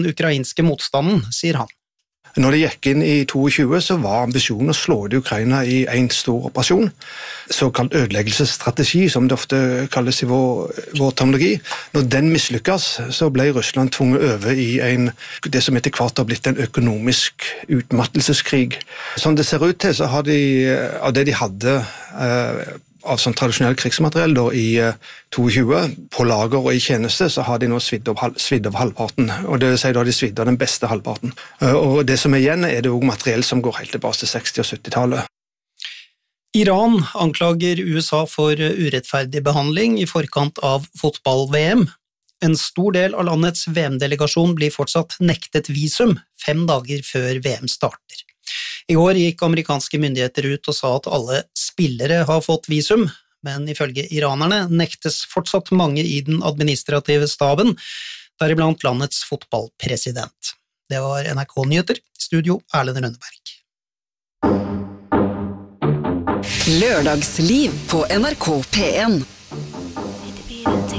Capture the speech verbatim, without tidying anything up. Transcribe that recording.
den ukrainske motstanden, sier han. Når de gikk inn i tjueto, så var ambisjonen å slå ut Ukraina i en stor operasjon, såkalt ødeleggelsesstrategi, som det ofte kalles i vår, vår terminologi. Når den mislykkes, så ble Russland tvunget over i en, det som etter hvert har blitt en økonomisk utmattelseskrig. Som det ser ut til, så har de, av det de hadde eh, av sånn tradisjonell krigsmateriell da, i tjueto, på lager og i tjeneste, så har de nå svidd av, svidd av halvparten. Og det vil si da har de svidd av den beste halvparten. Og det som er igjen er det også materiell som går helt tilbake til seksti- og syttitallet. Iran anklager U S A for urettferdig behandling i forkant av fotball-V M. En stor del av landets V M-delegasjon blir fortsatt nektet visum fem dager før V M starter. I går gikk amerikanske myndigheter ut og sa at alle spillere har fått visum, men ifølge iranerne nektes fortsatt mange i den administrative staben, deriblant landets fotballpresident. Det var N R K Nyheter, studio Erlend Rønneberg. Lørdagsliv på N R K P en.